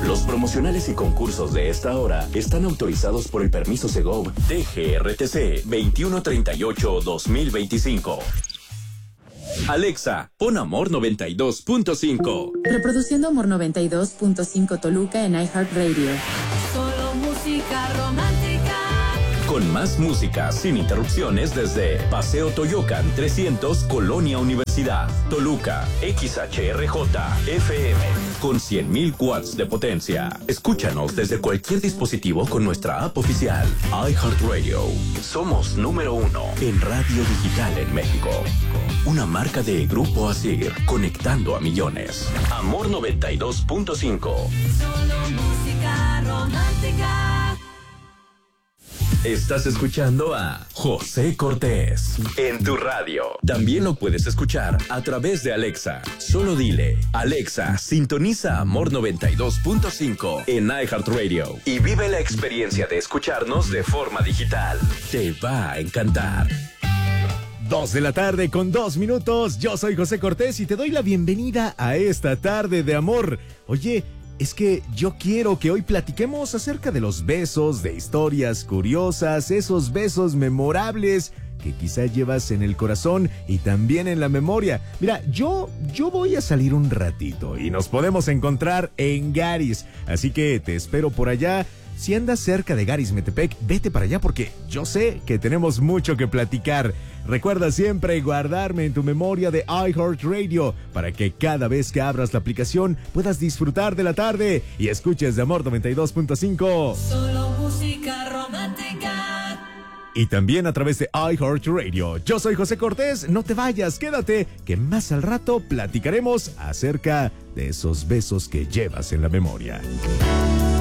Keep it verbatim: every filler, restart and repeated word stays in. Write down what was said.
Los promocionales y concursos de esta hora están autorizados por el permiso Segov T G R T C veintiuno treinta y ocho guión dos mil veinticinco. Alexa, pon Amor noventa y dos punto cinco. Reproduciendo Amor noventa y dos punto cinco Toluca en iHeartRadio. Solo música romántica. Con más música sin interrupciones desde Paseo Toyocan trescientos, Colonia Universidad, Toluca, X H R J F M, con cien mil watts de potencia. Escúchanos desde cualquier dispositivo con nuestra app oficial, iHeartRadio. Somos número uno en radio digital en México. Una marca de Grupo Asir, conectando a millones. Amor noventa y dos punto cinco. Solo música romántica. Estás escuchando a José Cortés en tu radio. También lo puedes escuchar a través de Alexa. Solo dile, Alexa, sintoniza Amor noventa y dos punto cinco en iHeartRadio y vive la experiencia de escucharnos de forma digital. Te va a encantar. Dos de la tarde con dos minutos. Yo soy José Cortés y te doy la bienvenida a esta tarde de amor. Oye, es que yo quiero que hoy platiquemos acerca de los besos, de historias curiosas, esos besos memorables que quizá llevas en el corazón y también en la memoria. Mira, yo, yo voy a salir un ratito y nos podemos encontrar en Garis, así que te espero por allá. Si andas cerca de Garis Metepec, vete para allá porque yo sé que tenemos mucho que platicar. Recuerda siempre guardarme en tu memoria de iHeartRadio para que cada vez que abras la aplicación puedas disfrutar de la tarde y escuches de Amor noventa y dos punto cinco. Solo música romántica. Y también a través de iHeartRadio. Yo soy José Cortés, no te vayas, quédate, que más al rato platicaremos acerca de esos besos que llevas en la memoria.